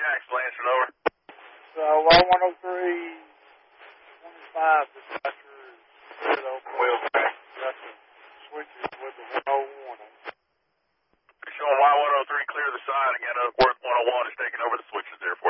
Jackson, answer over. So, Y103.25, dispatcher is cleared over. Wheels back. Got the switches with the 101 on. Showing Y103 clear the side again. Worth 101 is taking over the switches there.